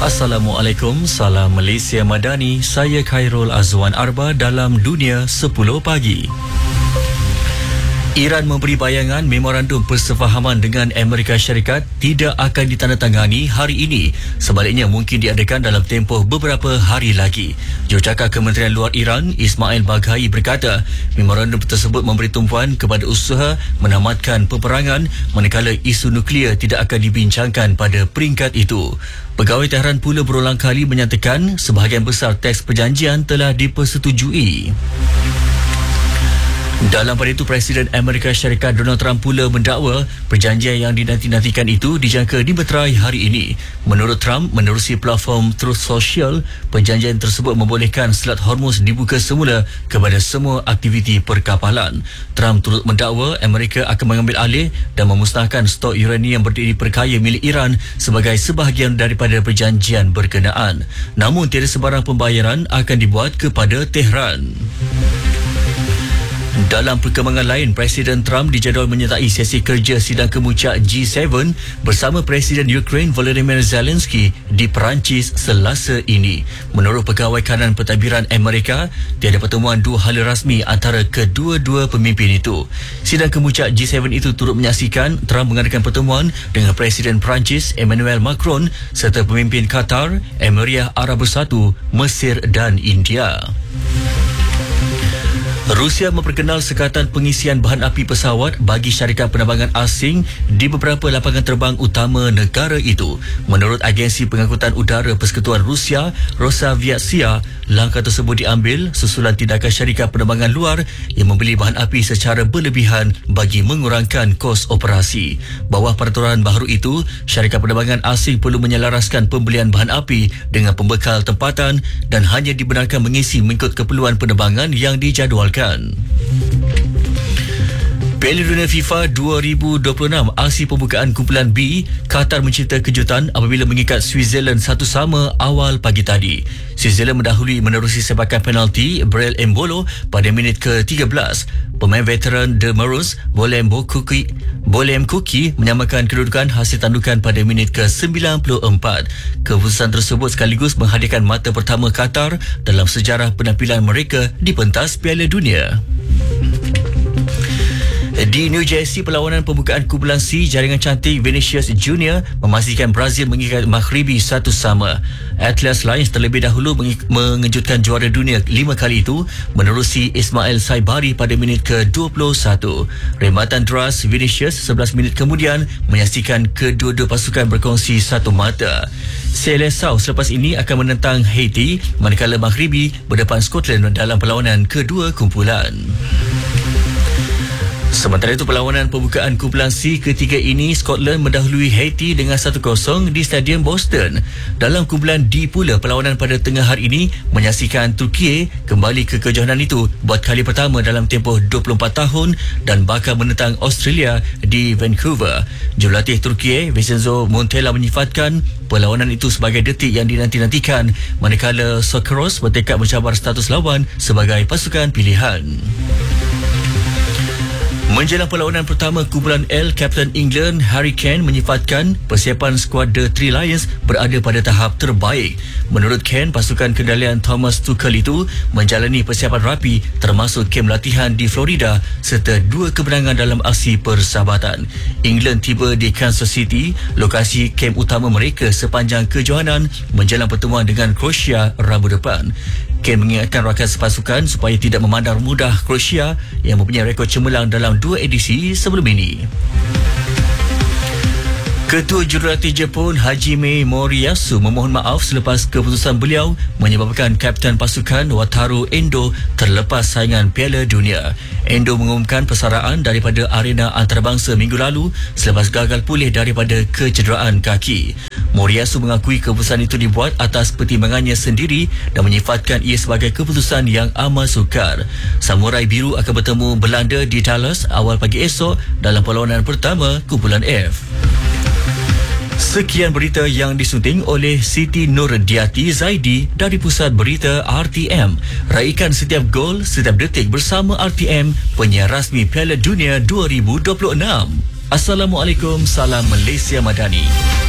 Assalamualaikum, salam Malaysia Madani. Saya Khairul Azwan Arba dalam Dunia 10 Pagi. Iran memberi bayangan memorandum persefahaman dengan Amerika Syarikat tidak akan ditandatangani hari ini. Sebaliknya mungkin diadakan dalam tempoh beberapa hari lagi. Jurucakap Kementerian Luar Iran, Ismail Baghai berkata, memorandum tersebut memberi tumpuan kepada usaha menamatkan peperangan manakala isu nuklear tidak akan dibincangkan pada peringkat itu. Pegawai Tehran pula berulang kali menyatakan sebahagian besar teks perjanjian telah dipersetujui. Dalam pada itu, Presiden Amerika Syarikat Donald Trump pula mendakwa perjanjian yang dinanti-nantikan itu dijangka dimeterai hari ini. Menurut Trump, menerusi platform Truth Social, perjanjian tersebut membolehkan Selat Hormuz dibuka semula kepada semua aktiviti perkapalan. Trump turut mendakwa Amerika akan mengambil alih dan memusnahkan stok uranium berdiri perkaya milik Iran sebagai sebahagian daripada perjanjian berkenaan. Namun, tiada sebarang pembayaran akan dibuat kepada Tehran. Dalam perkembangan lain, Presiden Trump dijadual menyertai sesi kerja sidang kemuncak G7 bersama Presiden Ukraine Volodymyr Zelensky di Perancis Selasa ini. Menurut Pegawai Kanan Pentadbiran Amerika, tiada pertemuan dua hala rasmi antara kedua-dua pemimpin itu. Sidang kemuncak G7 itu turut menyaksikan Trump mengadakan pertemuan dengan Presiden Perancis Emmanuel Macron serta pemimpin Qatar, Emirat Arab Bersatu, Mesir dan India. Rusia memperkenal sekatan pengisian bahan api pesawat bagi syarikat penerbangan asing di beberapa lapangan terbang utama negara itu. Menurut Agensi Pengangkutan Udara Persekutuan Rusia, Rosaviatsia, langkah tersebut diambil susulan tindakan syarikat penerbangan luar yang membeli bahan api secara berlebihan bagi mengurangkan kos operasi. Bawah peraturan baru itu, syarikat penerbangan asing perlu menyelaraskan pembelian bahan api dengan pembekal tempatan dan hanya dibenarkan mengisi mengikut keperluan penerbangan yang dijadualkan. Piala Dunia FIFA 2026 aksi pembukaan kumpulan B, Qatar mencipta kejutan apabila mengikat Switzerland 1-1 awal pagi tadi. Switzerland mendahului menerusi sepakan penalti Brel Embolo pada minit ke-13. Pemain veteran The Maroons, Bolem Kuki menyamakan kedudukan hasil tandukan pada minit ke-94. Keputusan tersebut sekaligus menghadirkan mata pertama Qatar dalam sejarah penampilan mereka di pentas Piala Dunia. Di New Jersey, perlawanan pembukaan kumpulan C jaringan cantik Vinicius Junior memastikan Brazil mengikat Maghribi 1-1. Atlas Lions terlebih dahulu mengejutkan juara dunia 5 kali itu menerusi Ismail Saibari pada minit ke-21. Rematan deras Vinicius 11 minit kemudian menyaksikan kedua-dua pasukan berkongsi satu mata. Seleção selepas ini akan menentang Haiti manakala Maghribi berdepan Scotland dalam perlawanan kedua kumpulan. Sementara itu, perlawanan pembukaan kumpulan C ketiga ini, Scotland mendahului Haiti dengan 1-0 di Stadium Boston. Dalam kumpulan D pula, perlawanan pada tengah hari ini menyaksikan Turki kembali ke kejohanan itu buat kali pertama dalam tempoh 24 tahun dan bakal menentang Australia di Vancouver. Jurulatih Turki Vincenzo Montella menyifatkan perlawanan itu sebagai detik yang dinanti-nantikan manakala Socceroos bertekad mencabar status lawan sebagai pasukan pilihan. Menjelang perlawanan pertama kumpulan L, Kapten England Harry Kane menyifatkan persiapan skuad The Three Lions berada pada tahap terbaik. Menurut Kane, pasukan kendalian Thomas Tuchel itu menjalani persiapan rapi termasuk kem latihan di Florida serta 2 kemenangan dalam aksi persahabatan. England tiba di Kansas City, lokasi kem utama mereka sepanjang kejohanan menjelang pertemuan dengan Croatia Rabu depan. Kane mengingatkan rakan sepasukan supaya tidak memandang mudah Croatia yang mempunyai rekod cemerlang dalam 2 edisi sebelum ini. Ketua Jurulatih Jepun Hajime Moriyasu memohon maaf selepas keputusan beliau menyebabkan Kapten pasukan Wataru Endo terlepas saingan Piala Dunia. Endo mengumumkan persaraan daripada arena antarabangsa minggu lalu selepas gagal pulih daripada kecederaan kaki. Moriyasu mengakui keputusan itu dibuat atas pertimbangannya sendiri dan menyifatkan ia sebagai keputusan yang amat sukar. Samurai Biru akan bertemu Belanda di Dallas awal pagi esok dalam perlawanan pertama kumpulan F. Sekian berita yang disunting oleh Siti Nurdiati Zaidi dari Pusat Berita RTM. Raikan setiap gol, setiap detik bersama RTM, penyiar rasmi Piala Dunia 2026. Assalamualaikum, salam Malaysia Madani.